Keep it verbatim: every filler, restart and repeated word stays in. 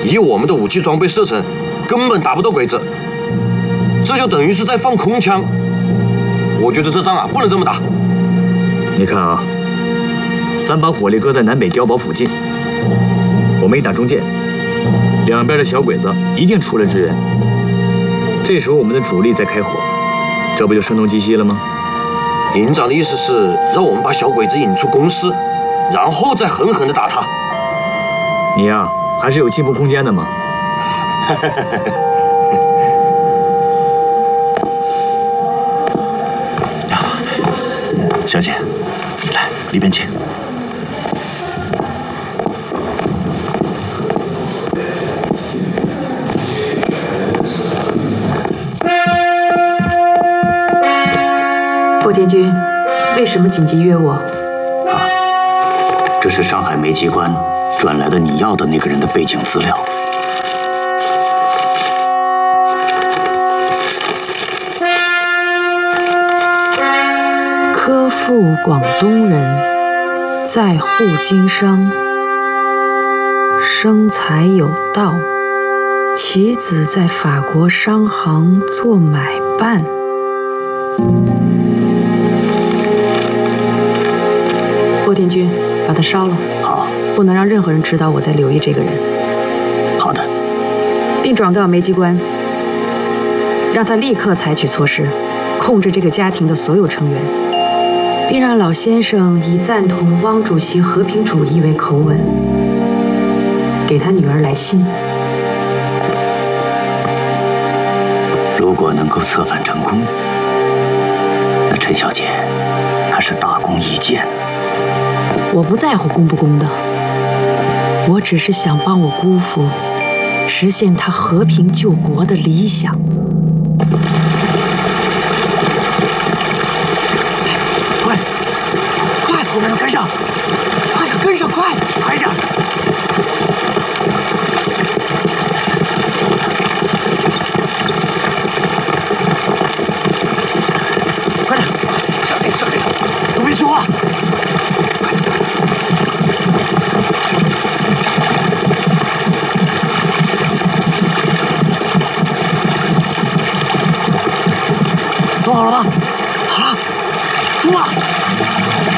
以我们的武器装备射程，根本打不到鬼子，这就等于是在放空枪。我觉得这仗啊，不能这么打。 你看啊，咱把火力搁在南北碉堡附近，我们一打中间，两边的小鬼子一定出来支援。这时候我们的主力在开火，这不就声东击西了吗？ 营长的意思是让我们把小鬼子引出工事，然后再狠狠地打他。 你呀、啊，还是有进步空间的嘛。 小姐，来里边请。 霍天君，为什么紧急约我？ 啊，这是上海煤机关转来的你要的那个人的背景资料。 科父广东人，在沪经商，生财有道，其子在法国商行做买办。霍天君，把它烧了。 好， 不能让任何人知道我在留意这个人。 好的， 并转告煤机关，让他立刻采取措施，控制这个家庭的所有成员，并让老先生以赞同汪主席和平主义为口吻，给他女儿来信。 如果能够策反成功，那陈小姐可是大功一件。 我不在乎公不公的，我只是想帮我姑父实现他和平救国的理想。 快，快，后面人跟上，快点跟上，快，快点！快点，上这个，上这个，都别说话。都好了吧？